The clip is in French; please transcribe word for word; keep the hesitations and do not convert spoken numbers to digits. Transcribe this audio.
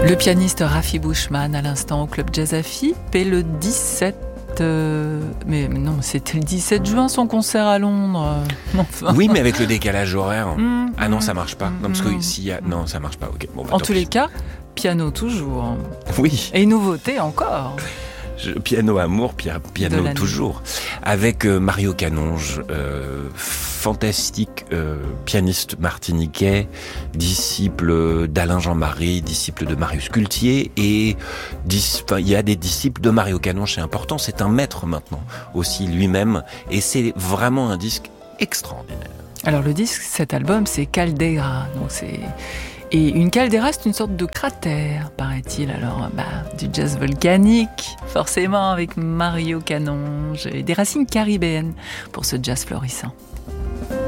Le pianiste Rafi Bushman à l'instant au Club Jazz Afip et le dix-sept euh, mais non, c'était le dix-sept juin son concert à Londres. Enfin. Oui, mais avec le décalage horaire. Mmh, ah non, ça marche pas. Mmh, non, parce que s'il y a... non, ça marche pas. Ok. Bon, bah, en tous les cas, piano toujours. Oui. Et nouveauté encore. Je, piano amour, pia, piano toujours. Avec euh, Mario Canonge, euh, fantastique euh, pianiste martiniquais, disciple d'Alain Jean-Marie, disciple de Marius Cultier, et dis, il y a des disciples de Mario Canonge, c'est important, c'est un maître maintenant aussi lui-même, et c'est vraiment un disque extraordinaire. Alors le disque, cet album, c'est Caldera, donc c'est... Et une caldeira, c'est une sorte de cratère, paraît-il. Alors, bah, du jazz volcanique, forcément, avec Mario Canonge, et des racines caribéennes pour ce jazz florissant.